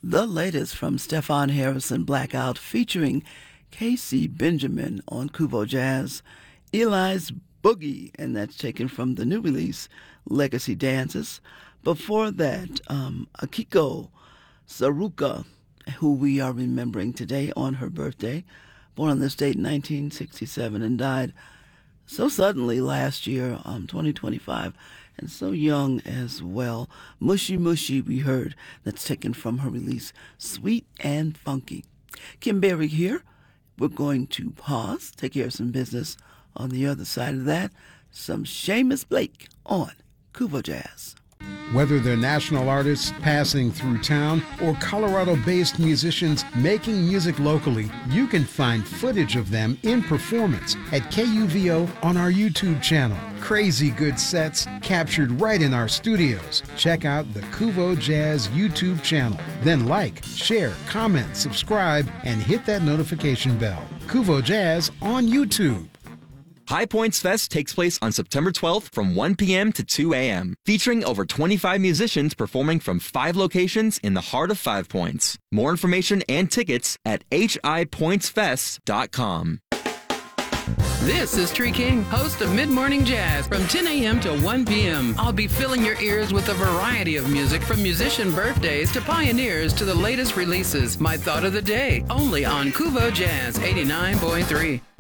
The latest from Stefan Harrison Blackout featuring Casey Benjamin on Kuvo Jazz, Eli's Boogie, and that's taken from the new release Legacy Dances. Before that, Akiko Saruka, who we are remembering today on her birthday, born on this date in 1967 and died so suddenly last year, 2025, and so young as well. Mushy Mushy, we heard, that's taken from her release Sweet and Funky. Kim Berry here. We're going to pause, take care of some business. On the other side of that, some Seamus Blake on Kuvo Jazz. Whether they're national artists passing through town or Colorado-based musicians making music locally, you can find footage of them in performance at KUVO on our YouTube channel. Crazy good sets captured right in our studios. Check out the Kuvo Jazz YouTube channel. Then like, share, comment, subscribe, and hit that notification bell. Kuvo Jazz on YouTube. High Points Fest takes place on September 12th from 1 p.m. to 2 a.m., featuring over 25 musicians performing from 5 locations in the heart of Five Points. More information and tickets at hipointsfest.com. This is Tree King, host of Mid-Morning Jazz from 10 a.m. to 1 p.m. I'll be filling your ears with a variety of music from musician birthdays to pioneers to the latest releases. My thought of the day, only on Kuvo Jazz 89.3.